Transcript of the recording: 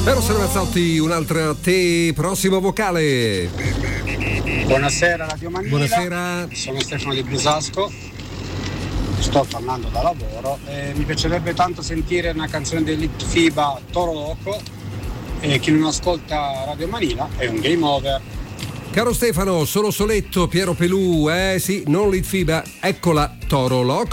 Eros Ramazzotti, un'altra te, prossimo vocale. Buonasera Radio Manila. Buonasera. Sono Stefano di Brusasco, sto tornando da lavoro e mi piacerebbe tanto sentire una canzone di Litfiba, Toro Loco, e chi non ascolta Radio Manila è un game over. Caro Stefano, sono soletto, Piero Pelù, sì, non Litfiba, eccola, Toro Loco.